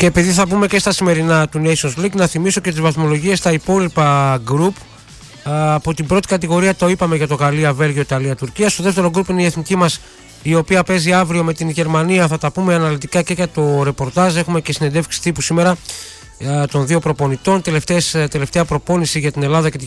Και επειδή θα πούμε και στα σημερινά του Nations League, να θυμίσω και τις βαθμολογίες στα υπόλοιπα group. Από την πρώτη κατηγορία το είπαμε για το Γαλλία, Βέλγιο, Ιταλία, Τουρκία. Στο δεύτερο group είναι η εθνική μας, η οποία παίζει αύριο με την Γερμανία. Θα τα πούμε αναλυτικά και για το ρεπορτάζ. Έχουμε και συνεντεύξεις τύπου σήμερα των δύο προπονητών. Τελευταία προπόνηση για την Ελλάδα και την